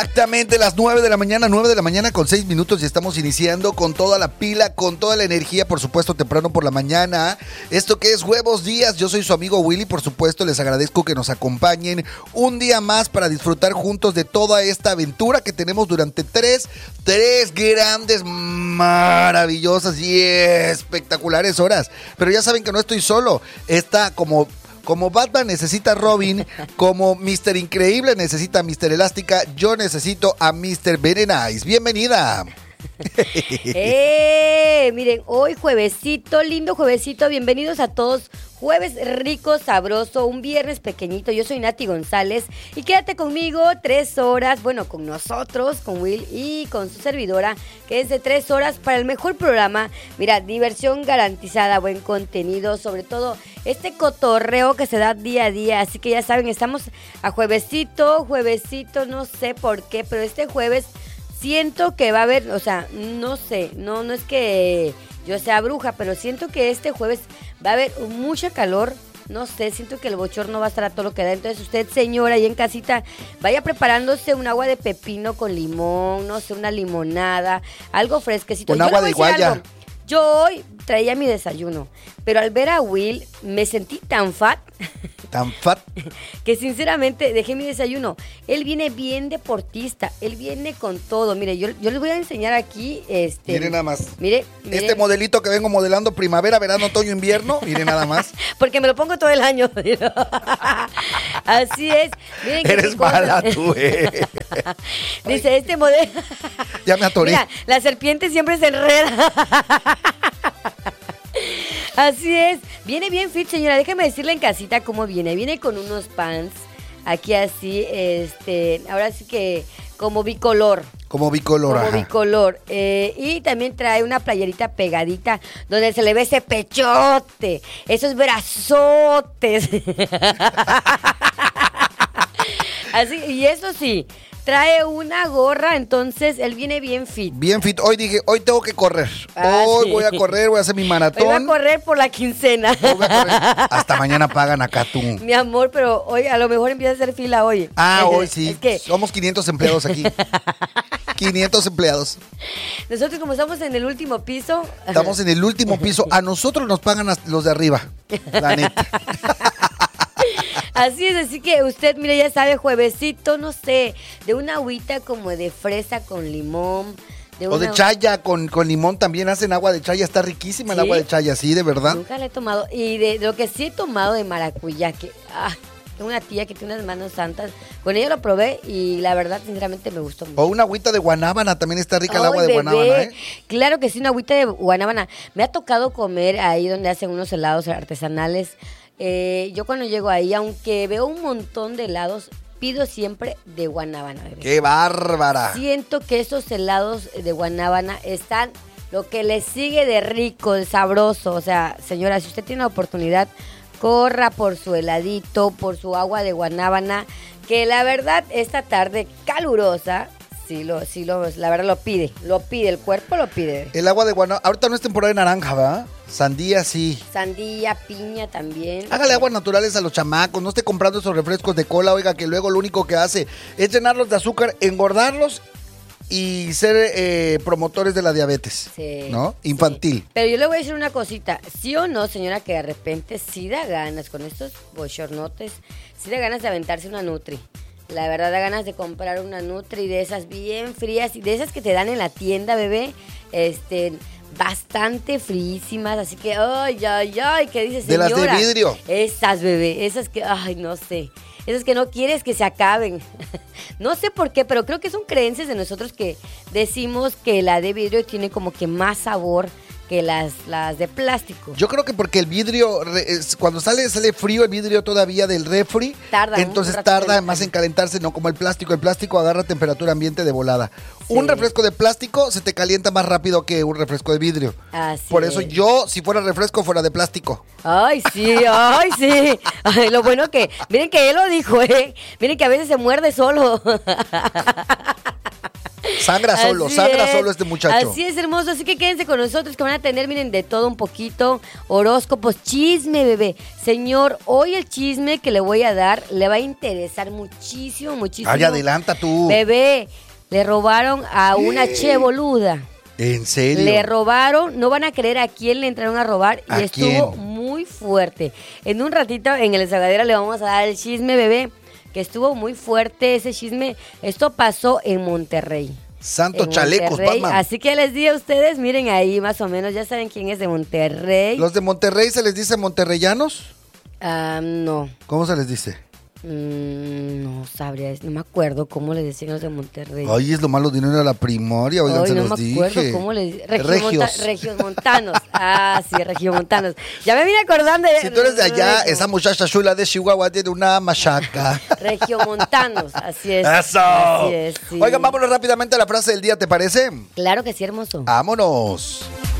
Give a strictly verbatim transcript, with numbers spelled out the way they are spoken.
Exactamente las nueve de la mañana, nueve de la mañana con seis minutos y estamos iniciando con toda la pila, con toda la energía, por supuesto, temprano por la mañana. Esto que es Huevos Días, yo soy su amigo Willy, por supuesto, les agradezco que nos acompañen un día más para disfrutar juntos de toda esta aventura que tenemos durante tres, tres grandes, maravillosas y espectaculares horas. Pero ya saben que no estoy solo, está como... Como Batman necesita a Robin, como mister Increíble necesita a mister Elástica, yo necesito a mister Very Nice. Bienvenida. ¡Eh! Miren, hoy juevesito, lindo juevesito, bienvenidos a todos. Jueves rico, sabroso, un viernes pequeñito. Yo soy Nati González y quédate conmigo tres horas, bueno, con nosotros, con Will y con su servidora, que es de tres horas para el mejor programa. Mira, diversión garantizada, buen contenido, sobre todo este cotorreo que se da día a día. Así que ya saben, estamos a juevesito, juevesito, no sé por qué, pero este jueves siento que va a haber, o sea, no sé, no, no es que yo sea bruja, pero siento que este jueves va a haber mucha calor. No sé, siento que el bochorno va a estar a todo lo que da. Entonces usted, señora, ahí en casita, vaya preparándose un agua de pepino con limón, no sé, una limonada, algo fresquecito. Un agua de guaya. Yo hoy traía mi desayuno, pero al ver a Will me sentí tan fat. Tan fat. Que sinceramente dejé mi desayuno. Él viene bien deportista, él viene con todo. Mire, yo, yo les voy a enseñar aquí. Este, mire nada más. Mire, mire. Este modelito que vengo modelando primavera, verano, otoño, invierno. Mire nada más. Porque me lo pongo todo el año. Así es. Miren eres mala tú, eh. Dice, este modelo. Ya me atoré. Mira, la serpiente siempre se enreda. Así es, viene bien fit, señora, déjame decirle en casita cómo viene. Viene con unos pants, aquí así, este, ahora sí que como bicolor. Como bicolor, Como ajá. bicolor. Eh, y también trae una playerita pegadita donde se le ve ese pechote, esos brazotes. Así, y eso sí, trae una gorra, entonces él viene bien fit. Bien fit. Hoy dije, hoy tengo que correr. Ah, hoy sí. voy a correr, voy a hacer mi maratón. Hoy va a correr por la quincena. Hoy voy a correr. Hasta mañana pagan acá tú. Mi amor, pero hoy a lo mejor empieza a hacer fila hoy. Ah, hoy sí. Es que somos quinientos empleados aquí. quinientos empleados. nosotros como estamos en el último piso. Estamos en el último piso. A nosotros nos pagan los de arriba. La neta. Así es, así que usted, mire, ya sabe, juevesito, no sé, de una agüita como de fresa con limón. De o una... de chaya con, con limón también hacen agua de chaya. Está riquísima. ¿Sí? El agua de chaya, sí, de verdad. Nunca la he tomado. Y de, de lo que sí he tomado de maracuyá, que ah, tengo una tía que tiene unas manos santas. Con ella lo probé y la verdad, sinceramente, me gustó mucho. O una agüita de guanábana, también está rica. Ay, el agua de bebé. guanábana, ¿eh? Claro que sí, una agüita de guanábana. Me ha tocado comer ahí donde hacen unos helados artesanales. Eh, yo cuando llego ahí, aunque veo un montón de helados, pido siempre de guanábana. Bebé. ¡Qué bárbara! Siento que esos helados de guanábana están lo que les sigue de rico, de sabroso. O sea, señora, si usted tiene la oportunidad, corra por su heladito, por su agua de guanábana, que la verdad esta tarde calurosa, sí, lo, sí lo, la verdad lo pide, lo pide, el cuerpo lo pide. El agua de guanábana, ahorita no es temporada de naranja, ¿verdad? Sandía, sí. Sandía, piña también. Hágale aguas naturales a los chamacos, no esté comprando esos refrescos de cola, oiga, que luego lo único que hace es llenarlos de azúcar, engordarlos y ser eh, promotores de la diabetes, sí, ¿no? Infantil. Sí. Pero yo le voy a decir una cosita, sí o no, señora, que de repente sí da ganas con estos bochornotes, sí da ganas de aventarse una Nutri. La verdad da ganas de comprar una Nutri de esas bien frías y de esas que te dan en la tienda, bebé, este... bastante fríísimas, así que, ay, ay, ay, ¿qué dice señora? De las de vidrio. Esas, bebé, esas que, ay, no sé, esas que no quieres que se acaben. No sé por qué, pero creo que son creencias de nosotros que decimos que la de vidrio tiene como que más sabor que las, las de plástico. Yo creo que porque el vidrio, cuando sale sale frío el vidrio todavía del refri, tarda entonces tarda más en calentarse, no como el plástico. El plástico agarra temperatura ambiente de volada. Sí. Un refresco de plástico se te calienta más rápido que un refresco de vidrio. Así Por eso es. yo, si fuera refresco, fuera de plástico. Ay, sí, ay, sí. Ay, lo bueno que, miren que él lo dijo, ¿eh? Miren que a veces se muerde solo. Sangra solo, Así sangra es. solo este muchacho. Así es, hermoso. Así que quédense con nosotros que van a tener, miren, de todo un poquito. Horóscopos, chisme, bebé. Señor, hoy el chisme que le voy a dar le va a interesar muchísimo, muchísimo. Ay, adelanta tú. Bebé, le robaron a una che boluda. ¿En serio? Le robaron, no van a creer a quién le entraron a robar y ¿A estuvo quién? muy fuerte. En un ratito en el Desahogadero le vamos a dar el chisme, bebé, que estuvo muy fuerte ese chisme. Esto pasó en Monterrey. Santos En chalecos, Monterrey. Batman. Así que les di a ustedes, miren ahí más o menos, ya saben quién es de Monterrey. ¿Los de Monterrey se les dice monterreyanos? Ah, no. ¿Cómo se les dice? Mm, no sabría, no me acuerdo cómo le decían los de Monterrey. Ay, es lo malo de no ir a la primaria, oigan, Ay, se no los me acuerdo dije. cómo le Regios. Regiomonta- Regiomontanos. Ah, sí, regiomontanos. Ya me vine acordando. De, Si tú eres de allá, Regio- esa muchacha chula de Chihuahua tiene una machaca. Regiomontanos, así es. ¡Eso! Así es, sí. Oigan, vámonos rápidamente a la frase del día, ¿te parece? Claro que sí, hermoso. ¡Vámonos!